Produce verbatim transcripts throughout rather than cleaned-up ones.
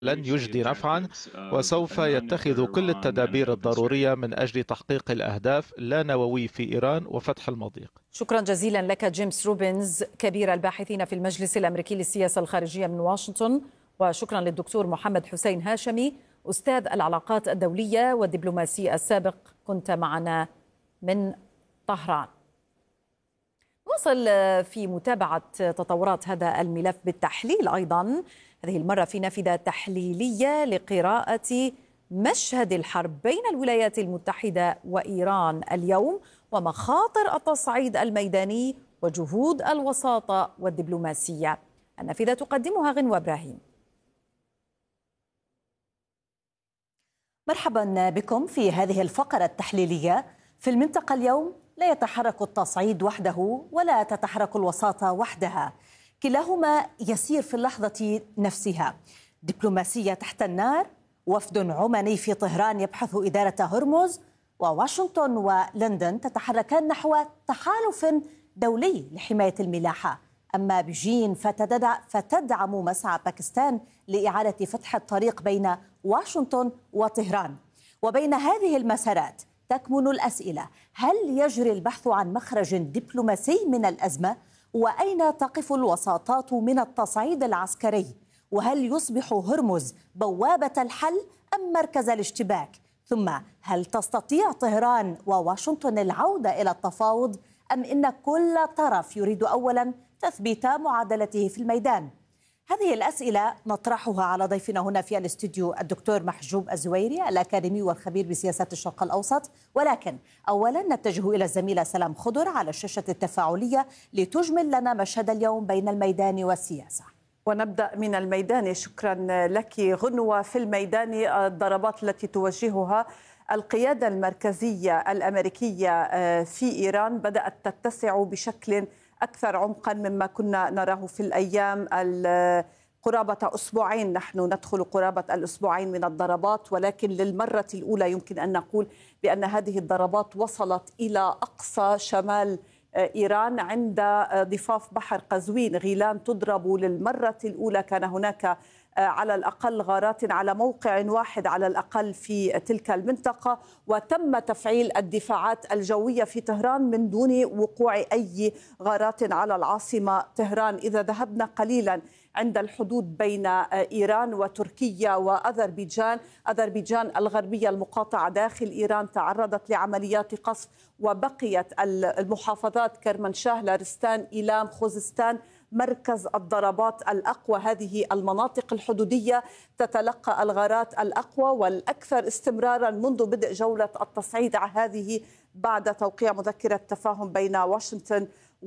لن يجدي نفعا، وسوف يتخذ كل التدابير الضرورية من أجل تحقيق الأهداف لا نووي في إيران وفتح المضيق. شكرا جزيلا لك جيمس روبنز كبير الباحثين في المجلس الأمريكي للسياسة الخارجية من واشنطن، وشكرا للدكتور محمد حسين هاشمي أستاذ العلاقات الدولية والدبلوماسي السابق، كنت معنا من طهران. نواصل في متابعة تطورات هذا الملف بالتحليل أيضا، هذه المرة في نافذة تحليلية لقراءة مشهد الحرب بين الولايات المتحدة وإيران اليوم ومخاطر التصعيد الميداني وجهود الوساطة والدبلوماسية. النافذة تقدمها غنوة إبراهيم. مرحبا بكم في هذه الفقرة التحليلية. في المنطقة اليوم لا يتحرك التصعيد وحده ولا تتحرك الوساطة وحدها، كلاهما يسير في اللحظة نفسها. دبلوماسية تحت النار، وفد عماني في طهران يبحث إدارة هرمز، وواشنطن ولندن تتحركان نحو تحالف دولي لحماية الملاحة. أما بجين فتدعم مسعى باكستان لإعادة فتح الطريق بين واشنطن وطهران. وبين هذه المسارات تكمن الأسئلة: هل يجري البحث عن مخرج دبلوماسي من الأزمة؟ وأين تقف الوساطات من التصعيد العسكري؟ وهل يصبح هرمز بوابة الحل أم مركز الاشتباك؟ ثم هل تستطيع طهران وواشنطن العودة إلى التفاوض، أم إن كل طرف يريد أولا تثبيت معادلته في الميدان؟ هذه الأسئلة نطرحها على ضيفنا هنا في الاستوديو الدكتور محجوب الزويري الأكاديمي والخبير بسياسات الشرق الأوسط. ولكن أولا نتجه إلى الزميلة سلام خضر على الشاشة التفاعلية لتجمل لنا مشهد اليوم بين الميدان والسياسة. ونبدأ من الميدان. شكرا لك غنوة. في الميدان الضربات التي توجهها القيادة المركزية الأمريكية في إيران بدأت تتسع بشكل أكثر عمقا مما كنا نراه في الأيام قرابة أسبوعين. نحن ندخل قرابة الأسبوعين من الضربات، ولكن للمرة الأولى يمكن أن نقول بأن هذه الضربات وصلت إلى أقصى شمال إيران عند ضفاف بحر قزوين. غيلان تضرب للمرة الأولى. كان هناك على الأقل غارات على موقع واحد على الأقل في تلك المنطقة، وتم تفعيل الدفاعات الجوية في طهران من دون وقوع أي غارات على العاصمة طهران. إذا ذهبنا قليلا عند الحدود بين إيران وتركيا وأذربيجان، أذربيجان الغربية المقاطعة داخل إيران تعرضت لعمليات قصف، وبقيت المحافظات كرمانشاه، لارستان، إيلام، خوزستان مركز الضربات الأقوى. هذه المناطق الحدودية تتلقى الغارات الأقوى والأكثر استمرارا منذ بدء جولة التصعيد هذه بعد توقيع مذكرة تفاهم بين واشنطن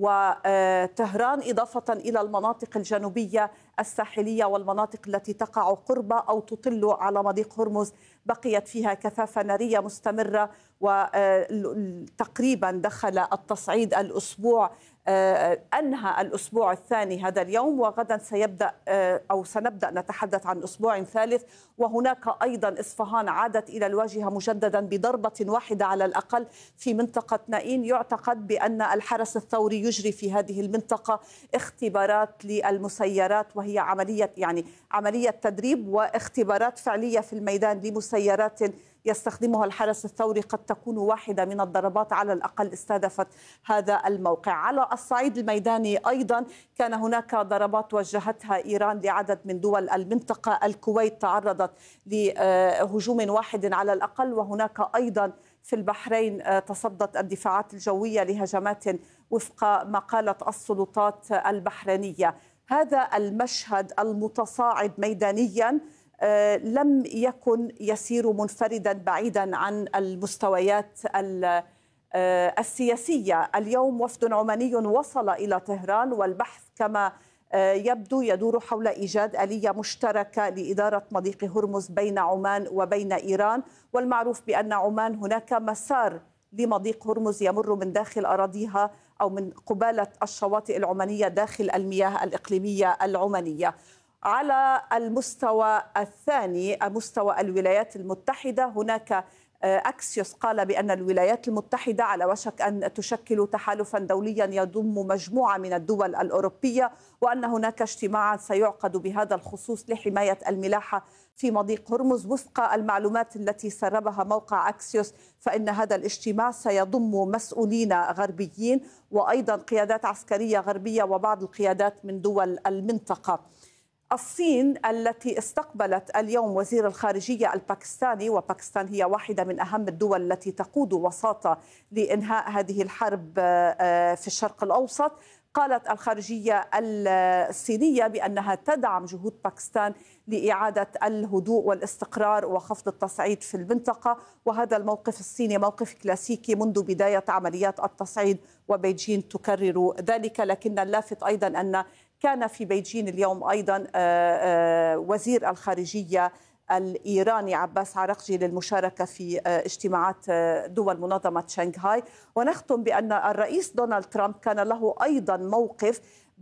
وطهران، إضافة إلى المناطق الجنوبية الساحلية والمناطق التي تقع قرب أو تطل على مضيق هرمز. بقيت فيها كثافة نارية مستمرة، وتقريبا دخل التصعيد الأسبوع أنهى الأسبوع الثاني هذا اليوم، وغدا سيبدأ أو سنبدأ نتحدث عن أسبوع ثالث. وهناك أيضا إصفهان عادت إلى الواجهة مجددا بضربة واحدة على الأقل في منطقة نائين. يعتقد بأن الحرس الثوري يجري في هذه المنطقة اختبارات للمسيرات، وهي عملية يعني عملية تدريب واختبارات فعلية في الميدان لمسيرات يستخدمها الحرس الثوري. قد تكون واحدة من الضربات على الأقل استهدفت هذا الموقع. على الصعيد الميداني أيضا كان هناك ضربات وجهتها إيران لعدد من دول المنطقة. الكويت تعرضت لهجوم واحد على الأقل، وهناك أيضا في البحرين تصدت الدفاعات الجوية لهجمات وفق ما قالت السلطات البحرينية. هذا المشهد المتصاعد ميدانيا لم يكن يسير منفردا بعيدا عن المستويات السياسية. اليوم وفد عماني وصل إلى طهران، والبحث كما يبدو يدور حول إيجاد آلية مشتركة لإدارة مضيق هرمز بين عمان وبين إيران. والمعروف بأن عمان هناك مسار لمضيق هرمز يمر من داخل أراضيها أو من قبالة الشواطئ العمانية داخل المياه الإقليمية العمانية. على المستوى الثاني، مستوى الولايات المتحدة، هناك أكسيوس قال بأن الولايات المتحدة على وشك أن تشكل تحالفا دوليا يضم مجموعة من الدول الأوروبية، وأن هناك اجتماعا سيعقد بهذا الخصوص لحماية الملاحة في مضيق هرمز. وفق المعلومات التي سربها موقع أكسيوس فإن هذا الاجتماع سيضم مسؤولين غربيين وأيضا قيادات عسكرية غربية وبعض القيادات من دول المنطقة. الصين التي استقبلت اليوم وزير الخارجية الباكستاني، وباكستان هي واحدة من أهم الدول التي تقود وساطة لإنهاء هذه الحرب في الشرق الأوسط، قالت الخارجية الصينية بأنها تدعم جهود باكستان لإعادة الهدوء والاستقرار وخفض التصعيد في المنطقة. وهذا الموقف الصيني موقف كلاسيكي منذ بداية عمليات التصعيد، وبيجين تكرر ذلك. لكن اللافت أيضا أن كان في بيجين اليوم أيضا وزير الخارجية الإيراني عباس عراقجي للمشاركة في اجتماعات دول منظمة شنغهاي. ونختم بأن الرئيس دونالد ترامب كان له أيضا موقف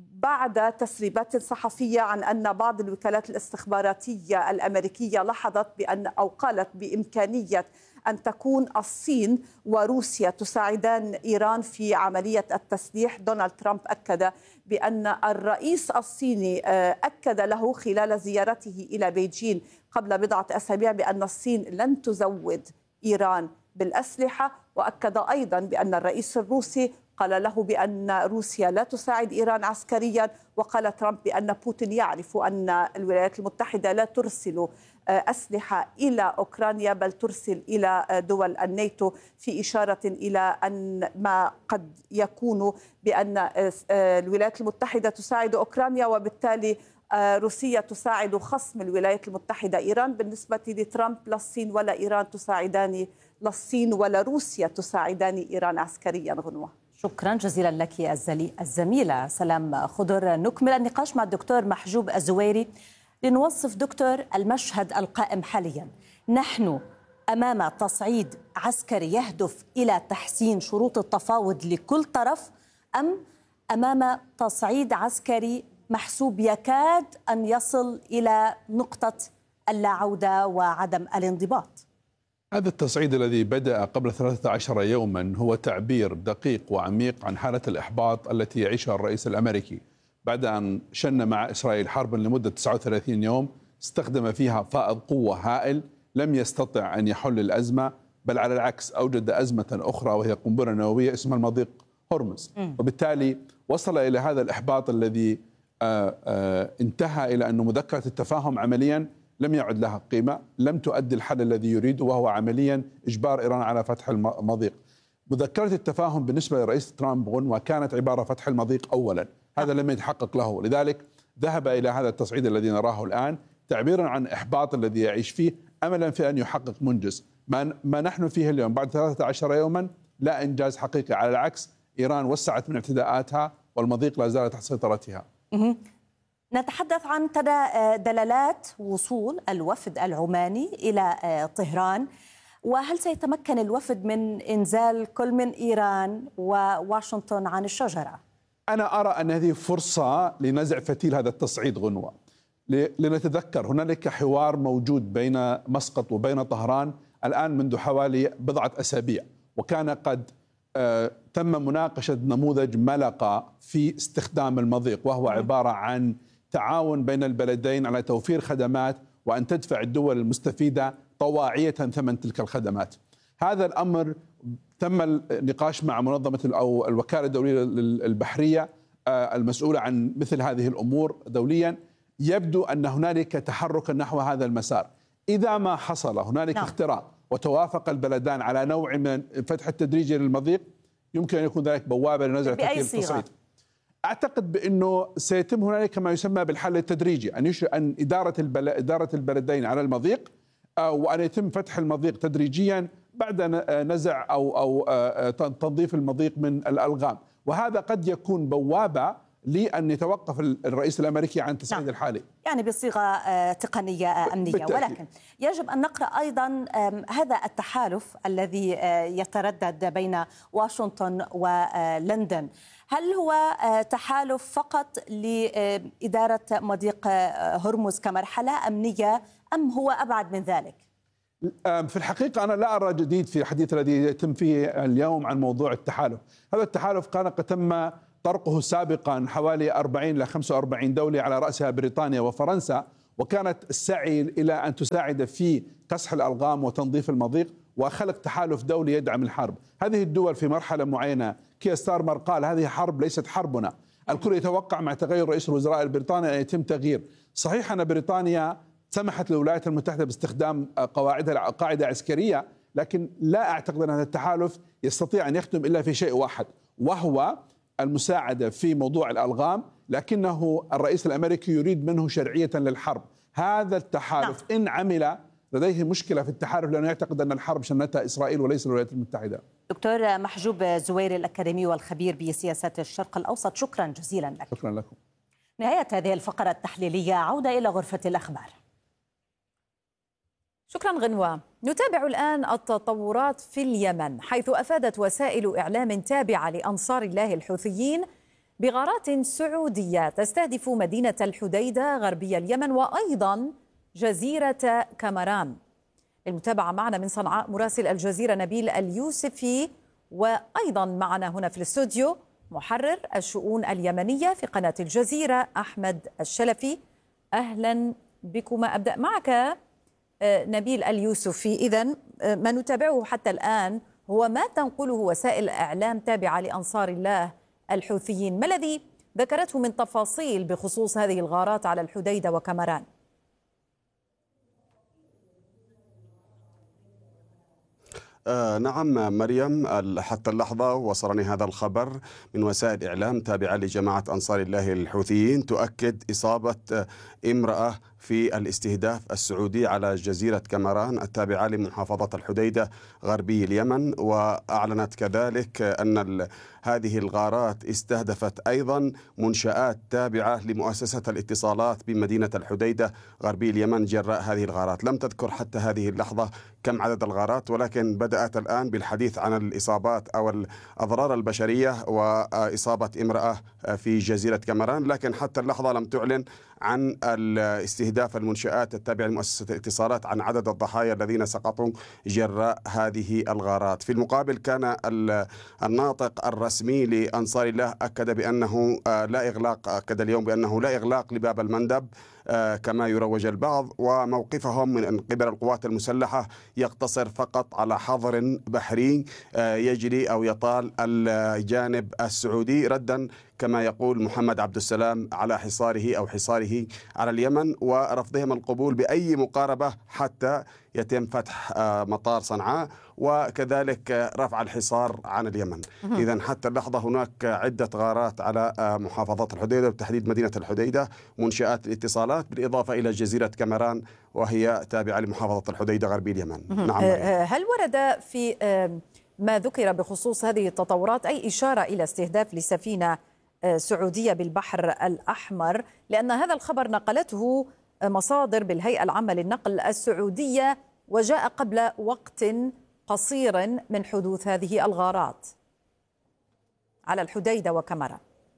بعد تسريبات صحفية عن أن بعض الوكالات الاستخباراتية الأمريكية لاحظت بأن أو قالت بإمكانية أن تكون الصين وروسيا تساعدان إيران في عملية التسليح. دونالد ترامب أكد بأن الرئيس الصيني أكد له خلال زيارته إلى بيجين قبل بضعة أسابيع بأن الصين لن تزود إيران بالأسلحة، وأكد أيضا بأن الرئيس الروسي قال له بأن روسيا لا تساعد إيران عسكريا. وقال ترامب بأن بوتين يعرف أن الولايات المتحدة لا ترسل أسلحة إلى أوكرانيا بل ترسل إلى دول الناتو، في إشارة إلى أن ما قد يكون بأن الولايات المتحدة تساعد أوكرانيا وبالتالي روسيا تساعد خصم الولايات المتحدة إيران. بالنسبة لترامب لا الصين ولا إيران تساعدان، لا الصين ولا روسيا تساعدان إيران عسكريا. غنوة، شكرا جزيلا لك الزميلة سلام خضر. نكمل النقاش مع الدكتور محجوب الزويري لنوصف دكتور المشهد القائم حاليا. نحن أمام تصعيد عسكري يهدف إلى تحسين شروط التفاوض لكل طرف، أم أمام تصعيد عسكري محسوب يكاد أن يصل إلى نقطة اللا عودة وعدم الانضباط؟ هذا التصعيد الذي بدأ قبل ثلاثة عشر يوما هو تعبير دقيق وعميق عن حالة الإحباط التي يعيشها الرئيس الأمريكي بعد أن شن مع إسرائيل حربا لمدة تسعة وثلاثين يوم استخدم فيها فائض قوة هائل لم يستطع أن يحل الأزمة، بل على العكس أوجد أزمة أخرى وهي قنبلة نووية اسمها المضيق هرمز. وبالتالي وصل إلى هذا الإحباط الذي آآ آآ انتهى إلى أن مذكرة التفاهم عمليا لم يعد لها قيمة، لم تؤدي الحل الذي يريده وهو عمليا إجبار إيران على فتح المضيق. مذكرة التفاهم بالنسبة لرئيس ترامب وكانت عبارة فتح المضيق أولا، هذا لم يتحقق له، لذلك ذهب إلى هذا التصعيد الذي نراه الآن تعبيرا عن إحباط الذي يعيش فيه، أملا في أن يحقق منجز. ما, ما نحن فيه اليوم بعد ثلاثة عشر يوما لا إنجاز حقيقي، على العكس إيران وسعت من اعتداءاتها والمضيق لا زال تحت سيطرتها. نتحدث عن دلالات وصول الوفد العماني إلى طهران، وهل سيتمكن الوفد من إنزال كل من إيران وواشنطن عن الشجرة؟ أنا أرى أن هذه فرصة لنزع فتيل هذا التصعيد. غنوة، لنتذكر هنالك حوار موجود بين مسقط وبين طهران الآن منذ حوالي بضعة أسابيع، وكان قد آه تم مناقشة نموذج ملقا في استخدام المضيق، وهو عبارة عن تعاون بين البلدين على توفير خدمات وأن تدفع الدول المستفيدة طواعية ثمن تلك الخدمات. هذا الأمر تم النقاش مع منظمة أو الوكالة الدولية البحرية المسؤولة عن مثل هذه الأمور دوليا. يبدو أن هنالك تحرك نحو هذا المسار. إذا ما حصل هنالك نعم. اختراق وتوافق البلدان على نوع من الفتح التدريجي للمضيق، يمكن أن يكون ذلك بوابة لنزع فتيل التصعيد. أعتقد بأنه سيتم هنالك ما يسمى بالحل التدريجي، أن أن إدارة البل... إدارة البلدين على المضيق، وأن يتم فتح المضيق تدريجيا بعد نزع أو أو تنظيف المضيق من الألغام، وهذا قد يكون بوابة لأن يتوقف الرئيس الأمريكي عن التصعيد نعم. الحالي، يعني بصيغة تقنية أمنية بالتأكيد. ولكن يجب أن نقرأ أيضا هذا التحالف الذي يتردد بين واشنطن ولندن، هل هو تحالف فقط لإدارة مضيق هرمز كمرحلة أمنية أم هو أبعد من ذلك؟ في الحقيقة أنا لا أرى جديد في الحديث الذي يتم فيه اليوم عن موضوع التحالف. هذا التحالف كان قد تم طرقه سابقا حوالي أربعين إلى خمسة وأربعين دولة على رأسها بريطانيا وفرنسا، وكانت السعي إلى أن تساعد في كسح الألغام وتنظيف المضيق وخلق تحالف دولي يدعم الحرب. هذه الدول في مرحلة معينة، كير ستارمر قال هذه حرب ليست حربنا. الكل يتوقع مع تغير رئيس الوزراء البريطاني أن يتم تغيير. صحيح أن بريطانيا سمحت للولايات المتحدة باستخدام قواعدها قاعدة عسكرية، لكن لا أعتقد أن هذا التحالف يستطيع أن يخدم إلا في شيء واحد، وهو المساعدة في موضوع الألغام، لكنه الرئيس الأمريكي يريد منه شرعية للحرب. هذا التحالف إن عمل لديه مشكلة في التحالف، لأنه يعتقد أن الحرب شنتها إسرائيل وليس الولايات المتحدة. دكتور محجوب زويري الأكاديمي والخبير بسياسات الشرق الأوسط، شكرا جزيلا لك. شكرا لكم. نهاية هذه الفقرة التحليلية، عودة إلى غرفة الأخبار. شكرا غنوة. نتابع الآن التطورات في اليمن، حيث أفادت وسائل إعلام تابعة لأنصار الله الحوثيين بغارات سعودية تستهدف مدينة الحديدة غربي اليمن وأيضا جزيرة كامران. للمتابعة معنا من صنعاء مراسل الجزيرة نبيل اليوسفي، وأيضا معنا هنا في الاستوديو محرر الشؤون اليمنية في قناة الجزيرة أحمد الشلفي. أهلا بكما. أبدأ معك نبيل اليوسفي. إذن ما نتابعه حتى الآن هو ما تنقله وسائل إعلام تابعة لأنصار الله الحوثيين. ما الذي ذكرته من تفاصيل بخصوص هذه الغارات على الحديدة وكامران؟ آه نعم مريم، حتى اللحظة وصلني هذا الخبر من وسائل إعلام تابعة لجماعة أنصار الله الحوثيين تؤكد إصابة امرأة في الاستهداف السعودي على جزيرة كامران التابعة لمحافظة الحديدة غربي اليمن. وأعلنت كذلك أن هذه الغارات استهدفت أيضا منشآت تابعة لمؤسسة الاتصالات بمدينة الحديدة غربي اليمن جراء هذه الغارات. لم تذكر حتى هذه اللحظة كم عدد الغارات، ولكن بدأت الآن بالحديث عن الإصابات أو الأضرار البشرية وإصابة امرأة في جزيرة كامران، لكن حتى اللحظة لم تعلن عن استهداف المنشآت التابعة لمؤسسة الاتصالات عن عدد الضحايا الذين سقطوا جراء هذه الغارات. في المقابل كان الناطق الرسمي لأنصار الله أكد بأنه لا إغلاق أكد اليوم بأنه لا إغلاق لباب المندب كما يروج البعض، وموقفهم من قبل القوات المسلحة يقتصر فقط على حظر بحري يجري أو يطال الجانب السعودي ردا كما يقول محمد عبد السلام على حصاره أو حصاره على اليمن، ورفضهم القبول بأي مقاربة حتى يتم فتح مطار صنعاء وكذلك رفع الحصار عن اليمن. إذن حتى اللحظة هناك عدة غارات على محافظة الحديدة وبتحديد مدينة الحديدة، منشآت الاتصالات بالإضافة إلى جزيرة كامران وهي تابعة لمحافظة الحديدة غربي اليمن. نعم. هل ورد في ما ذكر بخصوص هذه التطورات أي إشارة إلى استهداف لسفينة سعودية بالبحر الأحمر؟ لأن هذا الخبر نقلته مصادر بالهيئة العامة للنقل السعودية وجاء قبل وقت قصير من حدوث هذه الغارات على الحديدة وكامران.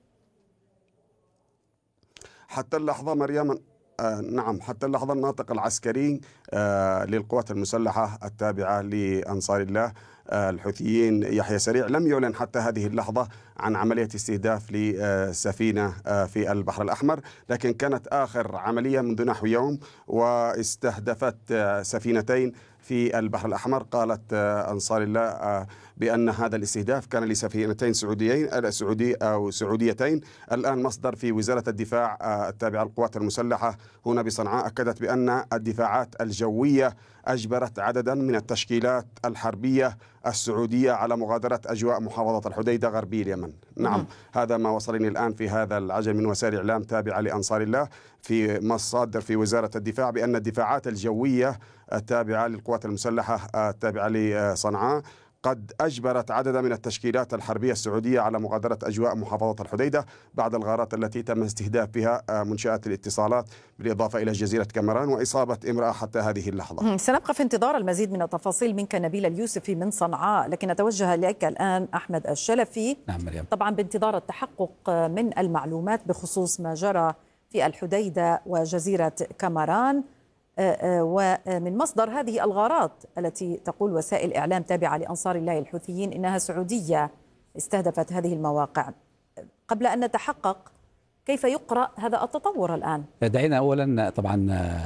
حتى اللحظة مريم آه نعم حتى اللحظة الناطق العسكري آه للقوات المسلحة التابعة لأنصار الله آه الحوثيين يحيى سريع لم يعلن حتى هذه اللحظة عن عملية استهداف لسفينة آه في البحر الأحمر، لكن كانت آخر عملية منذ نحو يوم واستهدفت آه سفينتين في البحر الأحمر. قالت آه أنصار الله آه بأن هذا الاستهداف كان لسفينتين سعوديين سعودي أو سعوديتين. الآن مصدر في وزارة الدفاع التابعة للقوات المسلحة هنا بصنعاء أكدت بأن الدفاعات الجوية أجبرت عددا من التشكيلات الحربية السعودية على مغادرة أجواء محافظة الحديدة غربي اليمن. نعم، هذا ما وصلني الآن في هذا العجل من وسائل إعلام تابعة لأنصار الله في مصادر في وزارة الدفاع بأن الدفاعات الجوية التابعة للقوات المسلحة التابعة لصنعاء قد أجبرت عددا من التشكيلات الحربية السعودية على مغادرة أجواء محافظة الحديدة بعد الغارات التي تم استهداف بها منشآت الاتصالات بالإضافة إلى جزيرة كامران وإصابة امرأة حتى هذه اللحظة. سنبقى في انتظار المزيد من التفاصيل منك نبيل اليوسفي من صنعاء، لكن أتوجه إليك الآن أحمد الشلفي. نعم مريم. طبعا بانتظار التحقق من المعلومات بخصوص ما جرى في الحديدة وجزيرة كامران. ومن مصدر هذه الغارات التي تقول وسائل إعلام تابعة لأنصار الله الحوثيين إنها سعودية استهدفت هذه المواقع. قبل أن نتحقق كيف يقرأ هذا التطور الآن؟ دعينا أولا طبعا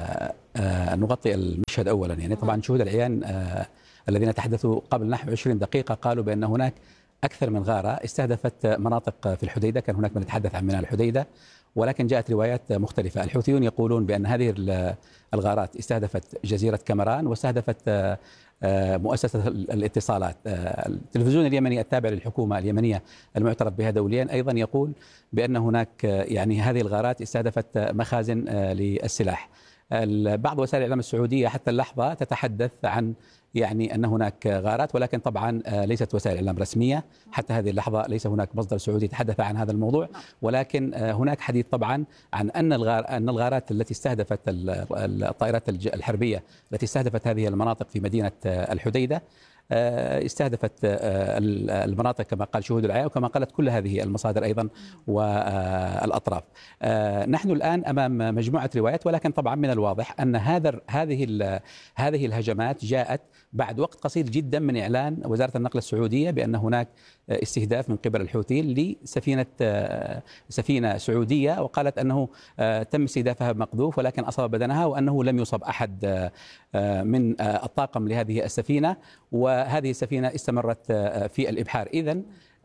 نغطي المشهد أولا. يعني طبعا شهود العيان الذين تحدثوا قبل نحو عشرين دقيقة قالوا بأن هناك أكثر من غارة استهدفت مناطق في الحديدة. كان هناك من يتحدث عن ميناء الحديدة، ولكن جاءت روايات مختلفة. الحوثيون يقولون بأن هذه الغارات استهدفت جزيرة كامران واستهدفت مؤسسة الاتصالات. التلفزيون اليمني التابع للحكومة اليمنية المعترف بها دوليا أيضا يقول بأن هناك يعني هذه الغارات استهدفت مخازن للسلاح. بعض وسائل الإعلام السعودية حتى اللحظة تتحدث عن يعني أن هناك غارات، ولكن طبعا ليست وسائل إعلام رسمية حتى هذه اللحظة. ليس هناك مصدر سعودي تحدث عن هذا الموضوع، ولكن هناك حديث طبعا عن أن الغار أن الغارات التي استهدفت الطائرات الحربية التي استهدفت هذه المناطق في مدينة الحديدة استهدفت المناطق كما قال شهود العيان وكما قالت كل هذه المصادر أيضا والأطراف. نحن الآن أمام مجموعة روايات، ولكن طبعا من الواضح أن هذا هذه هذه الهجمات جاءت بعد وقت قصير جدا من إعلان وزارة النقل السعودية بأن هناك استهداف من قبل الحوثيين لسفينة سفينة سعودية، وقالت أنه تم استهدافها بمقذوف ولكن أصاب بدنها، وأنه لم يصب أحد من الطاقم لهذه السفينة، وهذه السفينة استمرت في الإبحار. إذن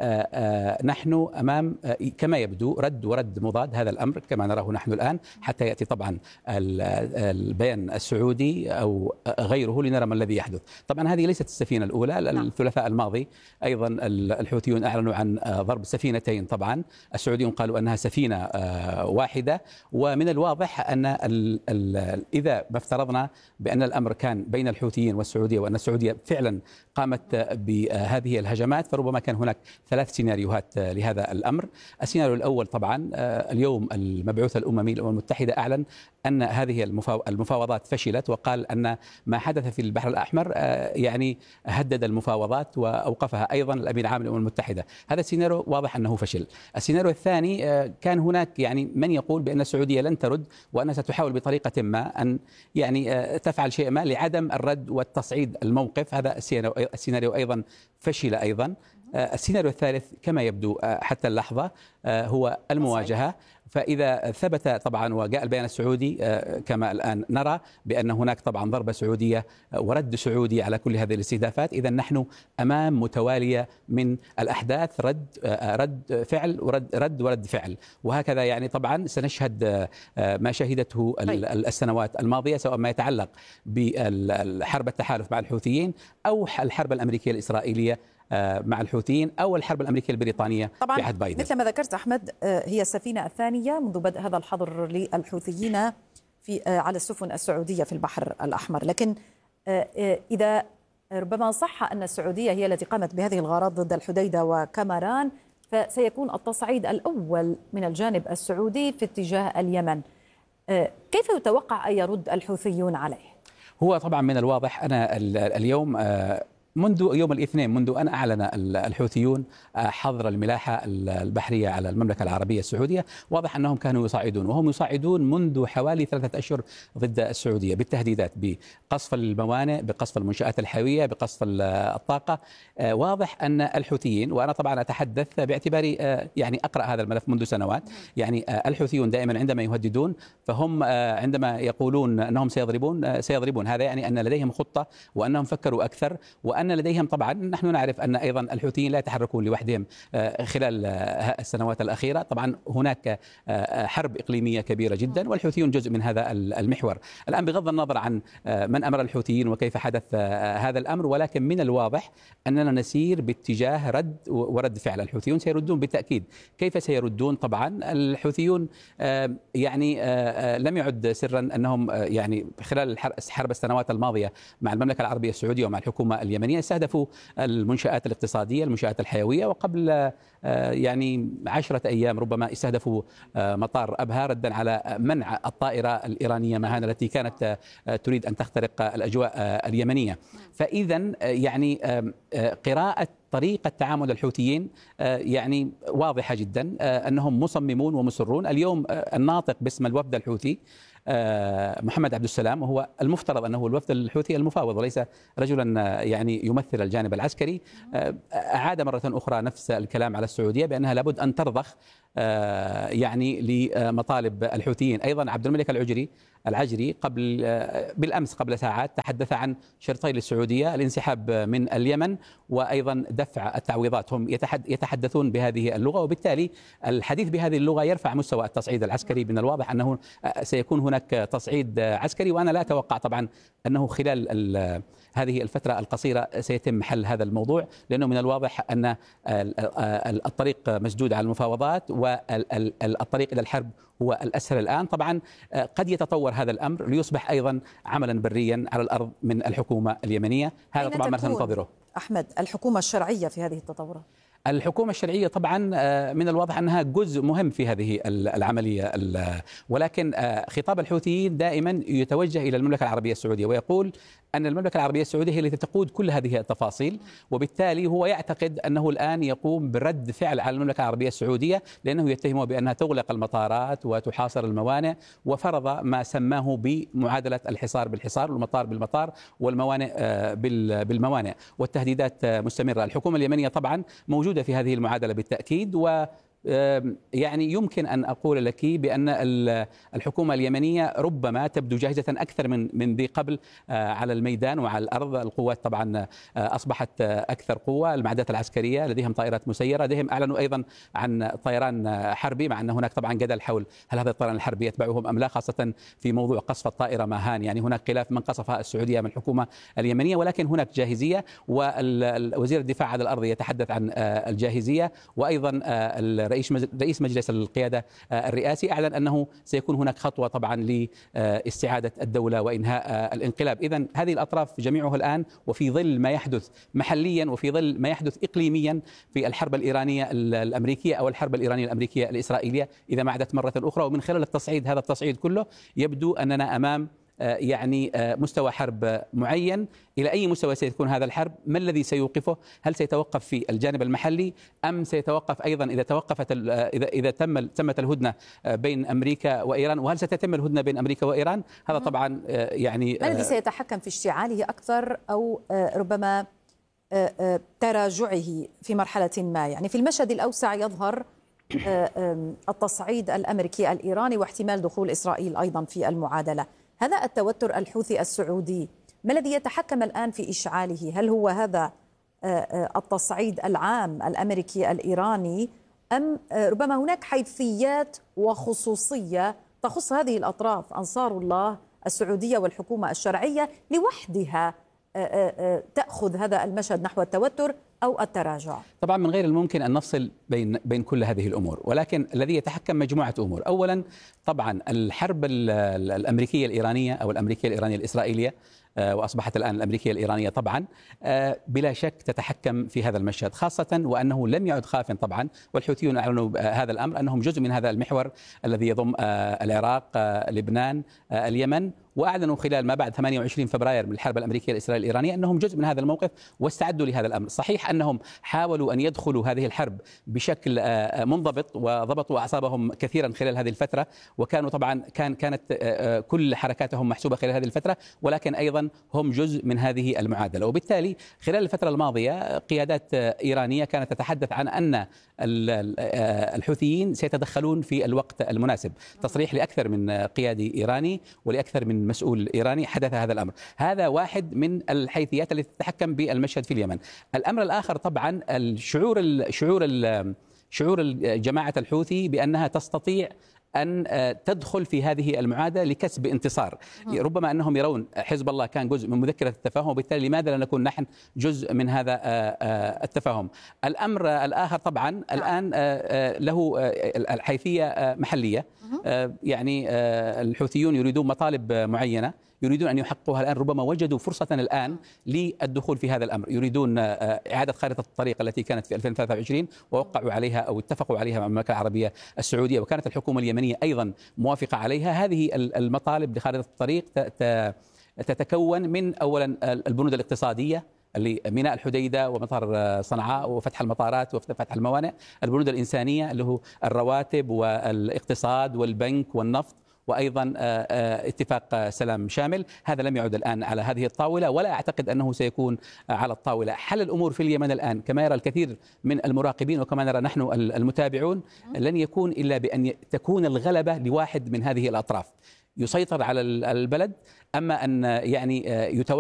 نحن أمام كما يبدو رد ورد مضاد هذا الأمر كما نراه نحن الآن، حتى يأتي طبعا البيان السعودي أو غيره لنرى ما الذي يحدث. طبعا هذه ليست السفينة الأولى. الثلاثاء الماضي أيضا الحوثيون أعلنوا عن ضرب سفينتين. طبعا السعوديون قالوا أنها سفينة واحدة، ومن الواضح أن إذا ما افترضنا بأن الأمر كان بين الحوثيين والسعودية وأن السعودية فعلا قامت بهذه الهجمات، فربما كان هناك ثلاث سيناريوهات لهذا الأمر. السيناريو الأول طبعا اليوم المبعوث الأممي الأمم المتحدة أعلن أن هذه المفاوضات فشلت، وقال أن ما حدث في البحر الأحمر يعني هدد المفاوضات وأوقفها. أيضا الأمين العام للأمم المتحدة. هذا السيناريو واضح أنه فشل. السيناريو الثاني كان هناك يعني من يقول بأن السعودية لن ترد وأنها ستحاول بطريقة ما أن يعني تفعل شيء ما لعدم الرد والتصعيد الموقف. هذا السيناريو أيضا فشل أيضا. السيناريو الثالث كما يبدو حتى اللحظة هو المواجهة. فإذا ثبت طبعا وجاء البيان السعودي كما الآن نرى بأن هناك طبعا ضربة سعودية ورد سعودي على كل هذه الاستهدافات، إذا نحن أمام متوالية من الأحداث، رد رد فعل ورد رد ورد فعل، وهكذا يعني طبعا سنشهد ما شهدته السنوات الماضية، سواء ما يتعلق بالحرب التحالف مع الحوثيين أو الحرب الأمريكية الإسرائيلية مع الحوثيين أو الحرب الأمريكية البريطانية في عهد بايدن. مثل ما ذكرت أحمد، هي السفينة الثانية منذ بدء هذا الحظر للحوثيين في على السفن السعودية في البحر الأحمر، لكن إذا ربما صح أن السعودية هي التي قامت بهذه الغارات ضد الحديدة وكامران، فسيكون التصعيد الأول من الجانب السعودي في اتجاه اليمن. كيف يتوقع أن يرد الحوثيون عليه؟ هو طبعا من الواضح أنا اليوم منذ يوم الاثنين منذ أن أعلن الحوثيون حظر الملاحة البحرية على المملكة العربية السعودية، واضح أنهم كانوا يصعدون، وهم يصعدون منذ حوالي ثلاثة أشهر ضد السعودية بالتهديدات بقصف الموانئ، بقصف المنشآت الحيوية، بقصف الطاقة. واضح أن الحوثيين، وأنا طبعا أتحدث باعتباري يعني أقرأ هذا الملف منذ سنوات، يعني الحوثيون دائما عندما يهددون فهم عندما يقولون أنهم سيضربون سيضربون، هذا يعني أن لديهم خطة وأنهم فكروا أكثر، وأن لديهم طبعا نحن نعرف أن أيضا الحوثيين لا يتحركون لوحدهم خلال السنوات الأخيرة. طبعا هناك حرب إقليمية كبيرة جدا والحوثيون جزء من هذا المحور. الآن بغض النظر عن من أمر الحوثيين وكيف حدث هذا الأمر، ولكن من الواضح أننا نسير باتجاه رد ورد فعل. الحوثيون سيردون بالتأكيد. كيف سيردون؟ طبعا الحوثيون يعني لم يعد سرا أنهم يعني خلال حرب السنوات الماضية مع المملكة العربية السعودية ومع الحكومة اليمنية استهدفوا المنشآت الاقتصادية، المنشآت الحيوية، وقبل يعني عشرة أيام ربما استهدفوا مطار أبها ردا على منع الطائرة الإيرانية مهان التي كانت تريد أن تخترق الأجواء اليمنية. فإذا يعني قراءة طريقة تعامل الحوثيين يعني واضحة جدا، أنهم مصممون ومصرون. اليوم الناطق باسم الوفد الحوثي محمد عبد السلام، وهو المفترض أنه الوفد الحوثي المفاوض وليس رجلا يعني يمثل الجانب العسكري، أعاد مرة أخرى نفس الكلام على السعودية بأنها لابد أن ترضخ يعني لمطالب الحوثيين. أيضا عبد الملك العجري العجري قبل بالأمس قبل ساعات تحدث عن شرطين للسعودية: الانسحاب من اليمن وأيضا دفع التعويضات. هم يتحدثون بهذه اللغة، وبالتالي الحديث بهذه اللغة يرفع مستوى التصعيد العسكري. من الواضح أنه سيكون هناك تصعيد عسكري، وأنا لا أتوقع طبعا أنه خلال هذه الفترة القصيرة سيتم حل هذا الموضوع، لأنه من الواضح أن الطريق مسدود على المفاوضات والطريق إلى الحرب هو الأسهل الآن. طبعا قد يتطور هذا الأمر ليصبح أيضا عملا بريا على الأرض من الحكومة اليمنية. هذا طبعا ما سننتظره. أحمد، الحكومة الشرعية في هذه التطورات؟ الحكومة الشرعية طبعا من الواضح أنها جزء مهم في هذه العملية، ولكن خطاب الحوثيين دائما يتوجه إلى المملكة العربية السعودية، ويقول أن المملكة العربية السعودية هي التي تقود كل هذه التفاصيل، وبالتالي هو يعتقد أنه الآن يقوم برد فعل على المملكة العربية السعودية، لأنه يتهمه بأنها تغلق المطارات وتحاصر الموانئ، وفرض ما سماه بمعادلة الحصار بالحصار والمطار بالمطار والموانئ بالموانئ، والتهديدات مستمرة. الحكومة اليمنية طبعا موجودة في هذه المعادلة بالتأكيد، و يعني يمكن أن أقول لك بأن الحكومة اليمنية ربما تبدو جاهزة أكثر من من ذي قبل على الميدان وعلى الأرض. القوات طبعا أصبحت أكثر قوة، المعدات العسكرية لديهم طائرات مسيرة، لديهم أعلنوا أيضا عن طيران حربي، مع أن هناك طبعا جدل حول هل هذا الطيران الحربي يتبعهم أم لا، خاصة في موضوع قصف الطائرة ماهان. يعني هناك خلاف من قصفها السعودية من الحكومة اليمنية، ولكن هناك جاهزية، ووزير الدفاع على الأرض يتحدث عن الجاهزية. وأيضا رئيس مجلس القيادة الرئاسي أعلن أنه سيكون هناك خطوة طبعا لاستعادة الدولة وإنهاء الانقلاب. إذن هذه الأطراف جميعها الآن، وفي ظل ما يحدث محليا وفي ظل ما يحدث إقليميا في الحرب الإيرانية الأمريكية أو الحرب الإيرانية الأمريكية الإسرائيلية إذا ما عادت مرة أخرى. ومن خلال التصعيد هذا التصعيد كله يبدو أننا أمام يعني مستوى حرب معين. إلى أي مستوى سيكون هذا الحرب؟ ما الذي سيوقفه؟ هل سيتوقف في الجانب المحلي أم سيتوقف أيضا إذا توقفت إذا إذا تم تمت الهدنة بين أمريكا وإيران؟ وهل ستتم الهدنة بين أمريكا وإيران؟ هذا طبعا يعني ما الذي سيتحكم في اشتعاله أكثر أو ربما تراجعه في مرحلة ما؟ يعني في المشهد الأوسع يظهر التصعيد الأمريكي الإيراني واحتمال دخول إسرائيل أيضا في المعادلة. هذا التوتر الحوثي السعودي ما الذي يتحكم الآن في إشعاله؟ هل هو هذا التصعيد العام الأمريكي الإيراني أم ربما هناك حيثيات وخصوصية تخص هذه الأطراف، أنصار الله السعودية والحكومة الشرعية لوحدها تأخذ هذا المشهد نحو التوتر أو التراجع؟ طبعا من غير الممكن أن نفصل بين بين كل هذه الأمور، ولكن الذي يتحكم مجموعة أمور. أولا طبعا الحرب الأمريكية الإيرانية أو الأمريكية الإيرانية الإسرائيلية، وأصبحت الآن الأمريكية الإيرانية طبعا بلا شك تتحكم في هذا المشهد، خاصة وأنه لم يعد خافا طبعا، والحوثيون أعلنوا هذا الأمر أنهم جزء من هذا المحور الذي يضم العراق، لبنان، اليمن، وأعلنوا خلال ما بعد ثمانية وعشرين فبراير من الحرب الأمريكية الإسرائيلية الإيرانية أنهم جزء من هذا الموقف واستعدوا لهذا الأمر. صحيح أنهم حاولوا أن يدخلوا هذه الحرب بشكل منضبط وضبطوا أعصابهم كثيرا خلال هذه الفترة، وكانوا طبعا كان كانت كل حركاتهم محسوبة خلال هذه الفترة، ولكن أيضا هم جزء من هذه المعادلة. وبالتالي خلال الفترة الماضية قيادات إيرانية كانت تتحدث عن أن الحوثيين سيتدخلون في الوقت المناسب. تصريح لأكثر من قيادي إيراني ولأكثر من مسؤول إيراني حدث هذا الأمر. هذا واحد من الحيثيات التي تتحكم بالمشهد في اليمن. الأمر الآخر طبعا الشعور الشعور شعور جماعة الحوثي بأنها تستطيع أن تدخل في هذه المعادلة لكسب انتصار. ربما أنهم يرون حزب الله كان جزء من مذكرة التفاهم، وبالتالي لماذا لا نكون نحن جزء من هذا التفاهم. الأمر الآخر طبعا الآن له الحيثية محلية، يعني الحوثيون يريدون مطالب معينة يريدون أن يحققوها الآن، ربما وجدوا فرصة الآن للدخول في هذا الأمر. يريدون إعادة خارطة الطريق التي كانت في ألفين وثلاثة وعشرين ووقعوا عليها أو اتفقوا عليها مع المملكة العربية السعودية، وكانت الحكومة اليمنية أيضا موافقة عليها. هذه المطالب لخارطة الطريق تتكون من أولا البنود الاقتصادية اللي ميناء الحديدة ومطار صنعاء وفتح المطارات وفتح الموانئ، البنود الإنسانية اللي هو الرواتب والاقتصاد والبنك والنفط وأيضا اتفاق سلام شامل. هذا لم يعد الآن على هذه الطاولة، ولا أعتقد أنه سيكون على الطاولة. حل الأمور في اليمن الآن كما يرى الكثير من المراقبين وكما نرى نحن المتابعون لن يكون إلا بأن تكون الغلبة لواحد من هذه الأطراف يسيطر على البلد، أما أن يعني يتوقع